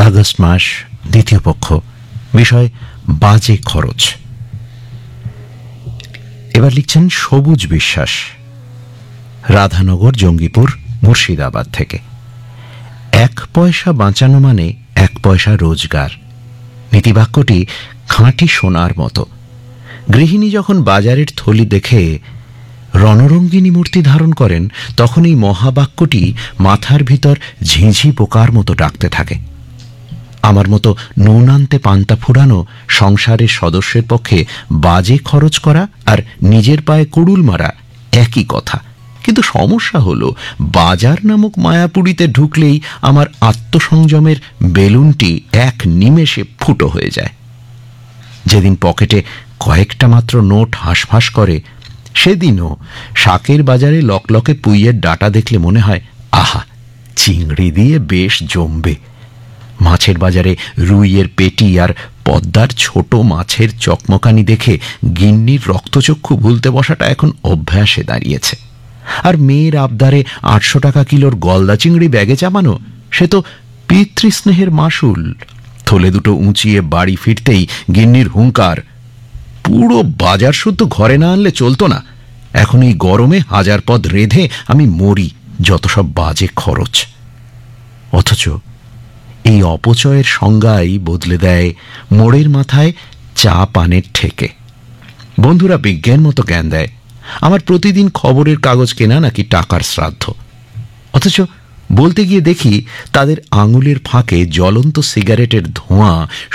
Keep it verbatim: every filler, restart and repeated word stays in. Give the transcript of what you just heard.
August মাস, দ্বিতীয় পক্ষ, বিষয় বাজে খরচ। এবার লিখছেন সবুজ বিশ্বাস, রাধানগর, জঙ্গিপুর, মুর্শিদাবাদ থেকে। এক পয়সা বাঁচানো মানে এক পয়সা রোজগার। নীতিবাক্যটি খাঁটি সোনার মতো। গৃহিণী যখন বাজারের থলি দেখে রণরঙ্গিনী মূর্তি ধারণ করেন, তখন এই মহাবাক্যটি মাথার ভিতর ঝিঁঝি পোকার মতো ডাকতে থাকে। আমার মতো নুন আনতে পান্তা ফুরানো সংসারের সদস্যের পক্ষে বাজে খরচ করা আর নিজের পায়ে কুড়ুল মারা একই কথা। কিন্তু সমস্যা হলো, বাজার নামক মায়াপুরীতে ঢুকলেই আমার আত্মসংযমের বেলুনটি এক নিমেষে ফুটো হয়ে যায়। যেদিন পকেটে কয়েকটা মাত্র নোট হাঁসফাঁস করে, সেদিনও শাকের বাজারে লকলকে পুইয়ের ডাটা দেখলে মনে হয়, আহা, চিংড়ি দিয়ে বেশ জমবে। মাছের বাজারে রুইয়ের পেটি আর পদ্মার ছোট মাছের চকমকানি দেখে গিন্নির রক্তচক্ষু ভুলতে বসাটা এখন অভ্যাসে দাঁড়িয়েছে। আর মেয়ের আবদারে আটশো টাকা কিলোর গলদা চিংড়ি ব্যাগে চাপানো, সে তো পিতৃস্নেহের মাসুল। থলে দুটো উঁচিয়ে বাড়ি ফিরতেই গিন্নির হুঙ্কার, পুরো বাজার শুদ্ধ ঘরে না আনলে চলতো না। এখন এই গরমে হাজার পদ রেঁধে আমি মরি, যত সব বাজে খরচ। অথচ এই অপচয়ের সংজ্ঞাই বদলে দেয় মোড়ের মাথায় চা পানের ঠেকে। বন্ধুরা বিজ্ঞান মতো জ্ঞান দেয় আমার প্রতিদিন খবরের কাগজ কেনা নাকি টাকার শ্রাদ্ধ। অথচ বলতে গিয়ে দেখি তাদের আঙুলের ফাঁকে জ্বলন্ত সিগারেটের ধোঁয়া